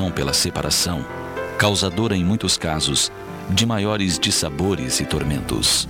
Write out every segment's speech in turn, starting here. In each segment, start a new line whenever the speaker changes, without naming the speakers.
paixão pela separação, causadora em muitos casos de maiores dissabores e tormentos.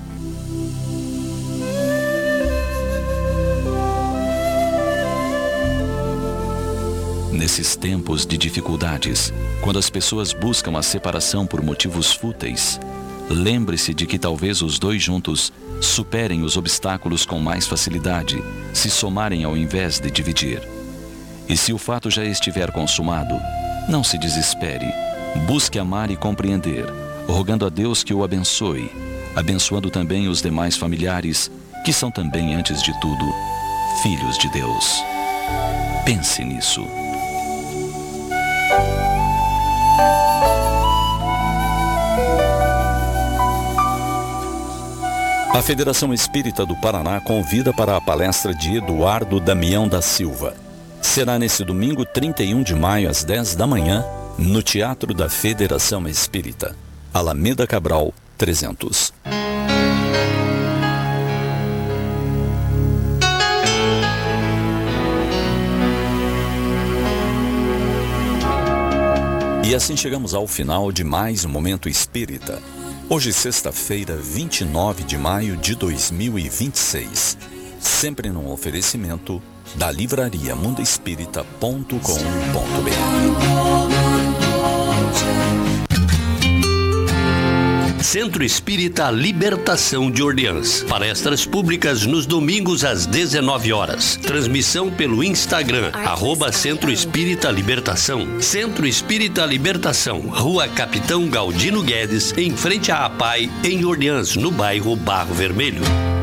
Nesses tempos de dificuldades, quando as pessoas buscam a separação por motivos fúteis, lembre-se de que talvez os dois juntos superem os obstáculos com mais facilidade, se somarem ao invés de dividir. E se o fato já estiver consumado, não se desespere. Busque amar e compreender, rogando a Deus que o abençoe, abençoando também os demais familiares, que são também, antes de tudo, filhos de Deus. Pense nisso.
A Federação Espírita do Paraná convida para a palestra de Eduardo Damião da Silva. Será nesse domingo, 31 de maio, às 10 da manhã, no Teatro da Federação Espírita, Alameda Cabral, 300. E assim chegamos ao final de mais um Momento Espírita. Hoje, sexta-feira, 29 de maio de 2026. Sempre num oferecimento da livraria mundoespírita.com.br.
Centro Espírita Libertação de Orleans. Palestras públicas nos domingos às 19 horas. Transmissão pelo Instagram, @Centro Espírita Libertação. Centro Espírita Libertação, Rua Capitão Galdino Guedes, em frente à APAI, em Orleans, no bairro Barro Vermelho.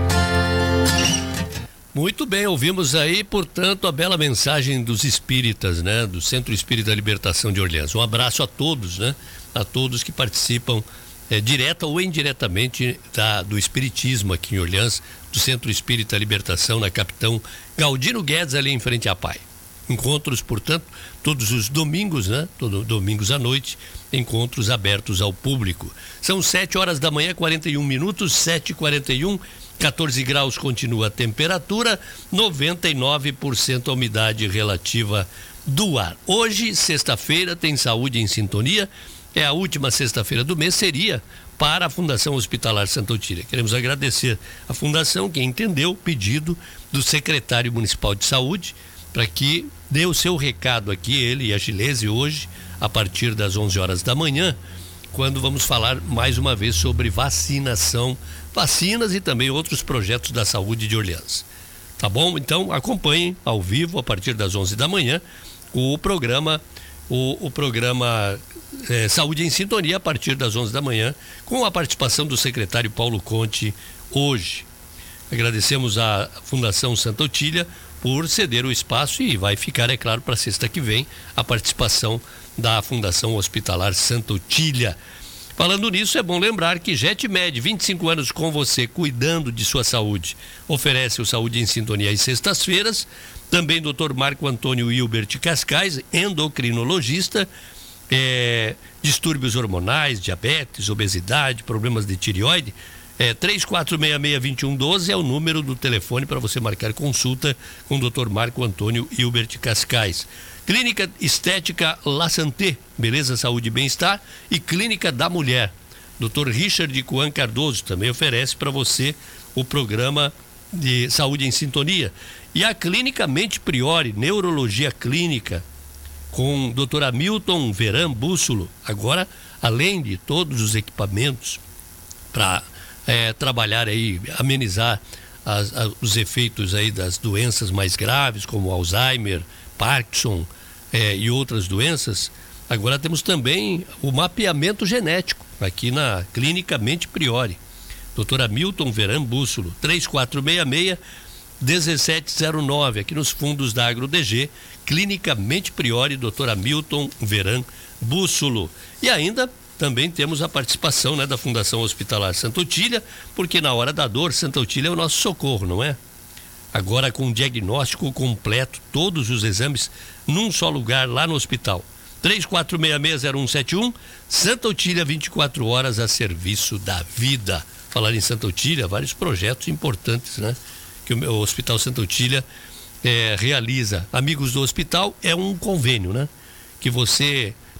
Muito bem, ouvimos aí, portanto, a bela mensagem dos espíritas, né? Do Centro Espírita Libertação de Orleans. Um abraço a todos, né? A todos que participam direta ou indiretamente do Espiritismo aqui em Orleans, do Centro Espírita Libertação, na Capitão Galdino Guedes, ali em frente à PAI. Encontros, portanto, todos os domingos, né? Domingos à noite, encontros abertos ao público. São 7 horas da manhã, 41 minutos, 7h41, 14 graus continua a temperatura, 99% a umidade relativa do ar. Hoje, sexta-feira, tem Saúde em Sintonia. É a última sexta-feira do mês, seria para a Fundação Hospitalar Santa Otília. Queremos agradecer à Fundação que entendeu o pedido do secretário municipal de saúde para que dê o seu recado aqui, ele e a Gilese, hoje, a partir das 11 horas da manhã, quando vamos falar mais uma vez sobre vacinação, vacinas e também outros projetos da saúde de Orleans. Tá bom? Então acompanhem ao vivo, a partir das 11 da manhã, o programa Saúde em Sintonia, a partir das 11 da manhã, com a participação do secretário Paulo Conte hoje. Agradecemos à Fundação Santa Otília por ceder o espaço e vai ficar, é claro, para sexta que vem, a participação da Fundação Hospitalar Santa Otília. Falando nisso, é bom lembrar que JetMed, 25 anos com você, cuidando de sua saúde, oferece o Saúde em Sintonia às sextas-feiras. Também Dr. Marco Antônio Hilbert Cascais, endocrinologista, distúrbios hormonais, diabetes, obesidade, problemas de tireoide. 3466-2112 é o número do telefone para você marcar consulta com o Dr. Marco Antônio Hilbert Cascais. Clínica Estética La Santé, Beleza, Saúde e Bem-Estar, e Clínica da Mulher. Dr. Richard Coan Cardoso também oferece para você o programa de Saúde em Sintonia. E a Clínica Mente Priori, Neurologia Clínica, com o Dr. Hamilton Veran Bússolo. Agora, além de todos os equipamentos para trabalhar aí, amenizar os efeitos aí das doenças mais graves, como Alzheimer, Parkinson e outras doenças, agora temos também o mapeamento genético aqui na Clínica Mente Priori. Dr. Hamilton Veran Bússolo, 3466-1709, aqui nos fundos da AgroDG, Clínica Mente Priori, Dr. Hamilton Veran Bússolo. E ainda também temos a participação, né, da Fundação Hospitalar Santa Otília, porque na hora da dor, Santa Otília é o nosso socorro, não é? Agora com diagnóstico completo, todos os exames num só lugar lá no hospital. 3466-0171, Santa Otília, 24 horas a serviço da vida. Falar em Santa Otília, vários projetos importantes, né, que o Hospital Santa Otília realiza. Amigos do Hospital é um convênio, né, que você